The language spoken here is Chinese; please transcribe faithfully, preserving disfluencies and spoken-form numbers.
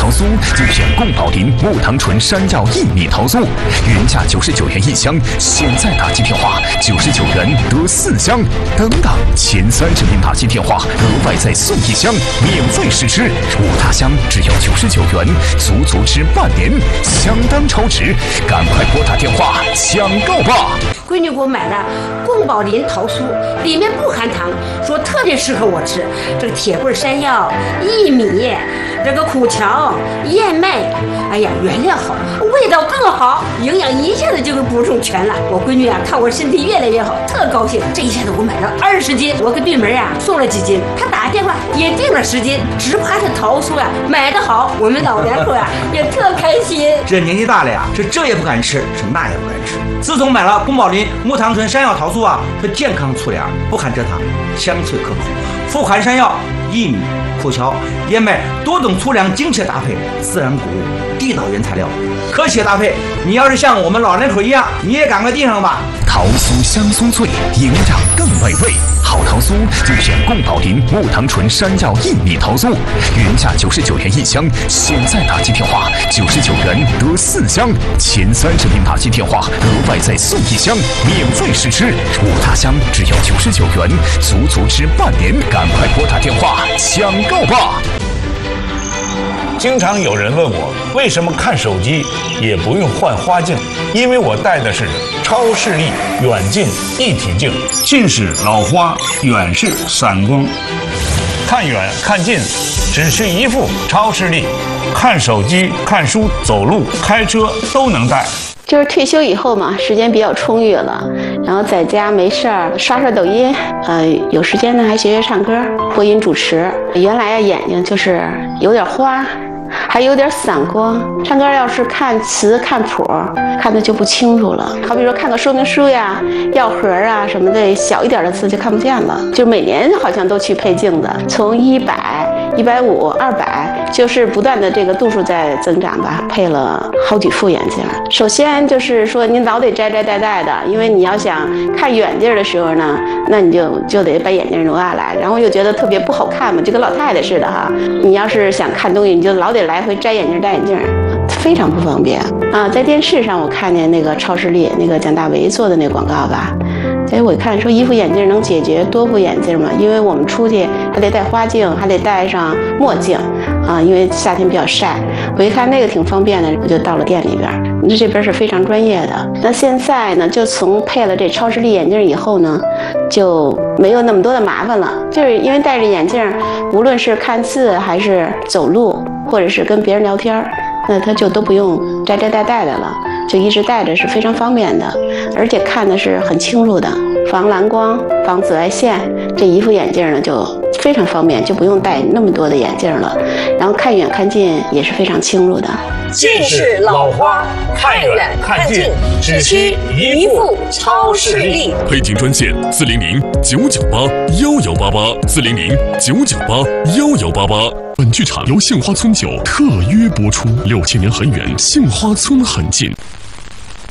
桃酥精选贡宝林木糖醇山药薏米桃酥，原价九十九元一箱，现在打进电话九十九元得四箱。等等，前三十名打进电话额外再送一箱，免费试吃。五大箱只要九十九元，足足吃半年，相当超值。赶快拨打电话抢购吧！ 闺女给我买的贡宝林桃酥，里面不含糖，说特别适合我吃。这个铁棍山药、薏米、这个苦荞、燕麦，哎呀，原料好，味道更好，营养一下子就给补充全了。我闺女啊，看我身体越来越好，特高兴。这一下子我买了二十斤，我给对门啊送了几斤，她打电话也订了十斤，只怕这桃酥啊买得好，我们老两口啊也特开心。 这年纪大了呀，是这也不敢吃，是那也不敢吃。自从买了宫保林木糖醇山药桃酥啊，它健康粗粮，不含蔗糖，香脆可口，富含山药、薏米、苦荞、燕麦多种粗粮精确搭配，自然谷物，地道原材料，科学搭配。你要是像我们老人口一样，你也赶快订上吧。 桃酥香酥脆，营养更美味。好桃酥精选贡宝林木糖醇山药薏米桃酥，原价九十九元一箱，现在打进电话九十九元得四箱，前三十名打进电话额外再送一箱，免费试吃。五大箱只要九十九元，足足吃半年。赶快拨打电话抢购吧！ 经常有人问我，为什么看手机也不用换花镜？因为我戴的是超视力远近一体镜，近视老花，远视散光。看远看近，只是一副超视力，看手机、看书、走路、开车都能戴。 就是退休以后嘛，时间比较充裕了，然后在家没事儿刷刷抖音，呃，有时间呢还学学唱歌、播音主持。原来啊眼睛就是有点花，还有点散光，唱歌要是看词看谱，看的就不清楚了。好比说看个说明书呀、药盒啊什么的，小一点的字就看不见了。就每年好像都去配镜子，从一百、一百五、二百，就是不断的这个度数在增长吧，配了好几副眼镜。首先就是说您老得摘摘戴戴的，因为你要想看远近的时候呢，那你就就得把眼镜挪下来，然后又觉得特别不好看嘛，就跟老太太似的哈。你要是想看东西，你就老得来回摘眼镜戴眼镜，非常不方便啊。在电视上我看见那个超视力那个蒋大为做的那广告吧，所以我一看说一副眼镜能解决多副眼镜嘛，因为我们出去还得戴花镜，还得戴上墨镜啊，因为夏天比较晒。我一看那个挺方便的，我就到了店里边。那这边是非常专业的。那现在呢，就从配了这超视力眼镜以后呢，就没有那么多的麻烦了。就是因为戴着眼镜，无论是看字还是走路，或者是跟别人聊天，那他就都不用摘摘戴戴的了，就一直戴着是非常方便的，而且看的是很清楚的，防蓝光、防紫外线。这一副眼镜呢就非常方便，就不用戴那么多的眼镜了，然后看远看近也是非常清楚的。 近视老花，看远看近，只需一副超视力。 配镜专线：四零零九九八幺幺八八，四零零九九八幺幺八八。本剧场由杏花村酒特约播出。六千年很远，杏花村很近。